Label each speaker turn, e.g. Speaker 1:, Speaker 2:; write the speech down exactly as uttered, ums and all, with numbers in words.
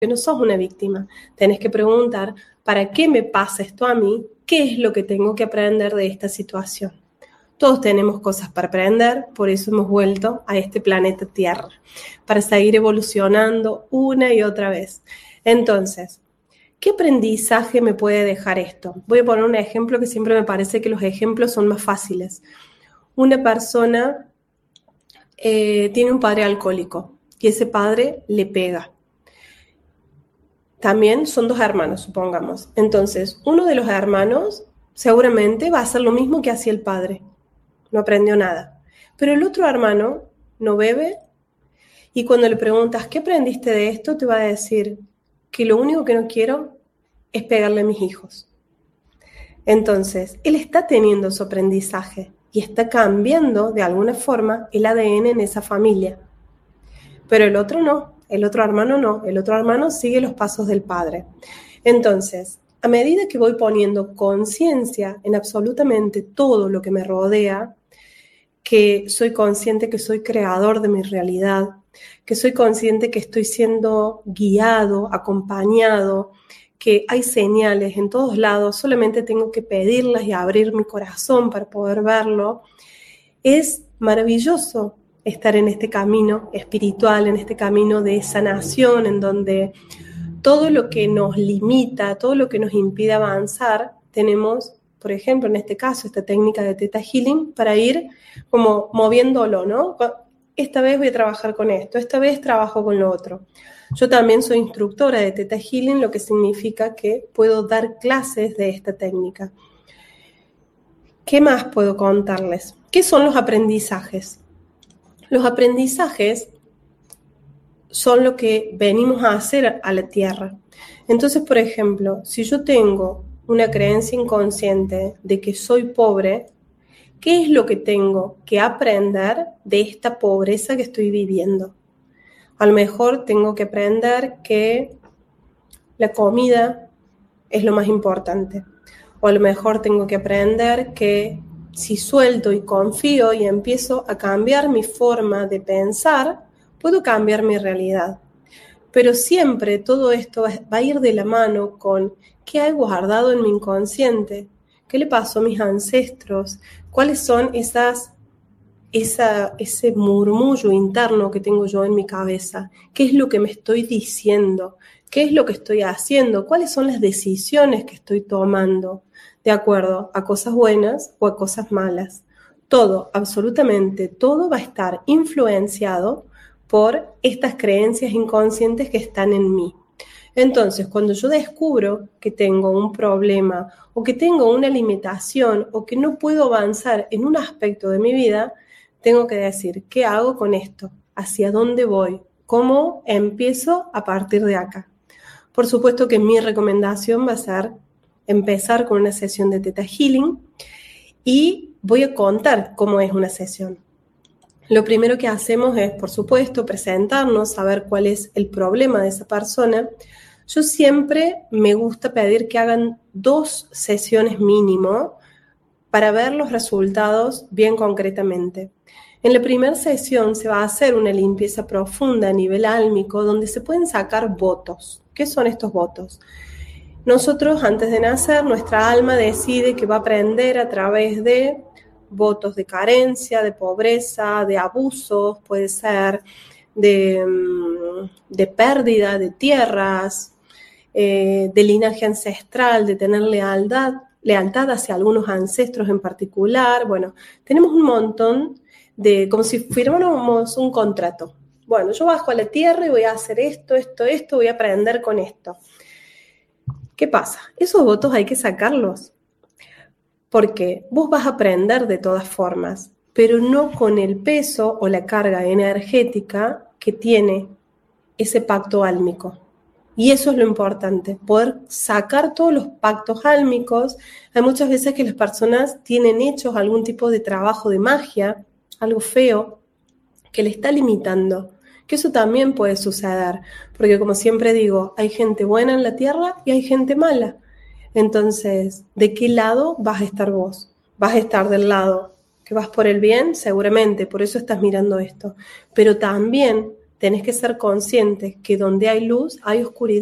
Speaker 1: que no sos una víctima. Tenés que preguntar, ¿para qué me pasa esto a mí? ¿Qué es lo que tengo que aprender de esta situación? Todos tenemos cosas para aprender, por eso hemos vuelto a este planeta Tierra, para seguir evolucionando una y otra vez. Entonces, ¿qué aprendizaje me puede dejar esto? Voy a poner un ejemplo que siempre me parece que los ejemplos son más fáciles. Una persona eh, tiene un padre alcohólico y ese padre le pega. También son dos hermanos, supongamos. Entonces, uno de los hermanos seguramente va a hacer lo mismo que hacía el padre. No aprendió nada. Pero el otro hermano no bebe y cuando le preguntas, ¿qué aprendiste de esto? Te va a decir que lo único que no quiero es pegarle a mis hijos. Entonces, él está teniendo su aprendizaje y está cambiando de alguna forma el A D N en esa familia. Pero el otro no, el otro hermano no, el otro hermano sigue los pasos del padre. Entonces, a medida que voy poniendo conciencia en absolutamente todo lo que me rodea, que soy consciente que soy creador de mi realidad, que soy consciente que estoy siendo guiado, acompañado, que hay señales en todos lados, solamente tengo que pedirlas y abrir mi corazón para poder verlo. Es maravilloso estar en este camino espiritual, en este camino de sanación, en donde todo lo que nos limita, todo lo que nos impide avanzar, tenemos, por ejemplo, en este caso, esta técnica de Theta Healing para ir como moviéndolo, ¿no? Esta vez voy a trabajar con esto, esta vez trabajo con lo otro. Yo también soy instructora de Theta Healing, lo que significa que puedo dar clases de esta técnica. ¿Qué más puedo contarles? ¿Qué son los aprendizajes? Los aprendizajes son lo que venimos a hacer a la Tierra. Entonces, por ejemplo, si yo tengo una creencia inconsciente de que soy pobre, ¿qué es lo que tengo que aprender de esta pobreza que estoy viviendo? A lo mejor tengo que aprender que la comida es lo más importante. O a lo mejor tengo que aprender que si suelto y confío y empiezo a cambiar mi forma de pensar, puedo cambiar mi realidad. Pero siempre todo esto va a ir de la mano con qué hay guardado en mi inconsciente, qué le pasó a mis ancestros, cuáles son esas, esa, ese murmullo interno que tengo yo en mi cabeza, qué es lo que me estoy diciendo, qué es lo que estoy haciendo, cuáles son las decisiones que estoy tomando, de acuerdo a cosas buenas o a cosas malas. Todo, absolutamente todo va a estar influenciado por estas creencias inconscientes que están en mí. Entonces, cuando yo descubro que tengo un problema o que tengo una limitación o que no puedo avanzar en un aspecto de mi vida, tengo que decir, ¿qué hago con esto? ¿Hacia dónde voy? ¿Cómo empiezo a partir de acá? Por supuesto que mi recomendación va a ser empezar con una sesión de Theta Healing y voy a contar cómo es una sesión. Lo primero que hacemos es, por supuesto, presentarnos, saber cuál es el problema de esa persona. Yo siempre me gusta pedir que hagan dos sesiones mínimo para ver los resultados bien concretamente. En la primera sesión se va a hacer una limpieza profunda a nivel álmico donde se pueden sacar votos. ¿Qué son estos votos? Nosotros, antes de nacer, nuestra alma decide que va a aprender a través de votos de carencia, de pobreza, de abusos, puede ser de, de pérdida de tierras, eh, de linaje ancestral, de tener lealtad, lealtad hacia algunos ancestros en particular. Bueno, tenemos un montón de, como si firmáramos un contrato. Bueno, yo bajo a la tierra y voy a hacer esto, esto, esto, voy a aprender con esto. ¿Qué pasa? Esos votos hay que sacarlos. Porque vos vas a aprender de todas formas, pero no con el peso o la carga energética que tiene ese pacto álmico. Y eso es lo importante, poder sacar todos los pactos álmicos. Hay muchas veces que las personas tienen hechos algún tipo de trabajo de magia, algo feo, que le está limitando. Que eso también puede suceder, porque como siempre digo, hay gente buena en la tierra y hay gente mala. Entonces, ¿de qué lado vas a estar vos? ¿Vas a estar del lado que vas por el bien? Seguramente, por eso estás mirando esto. Pero también tenés que ser consciente que donde hay luz hay oscuridad.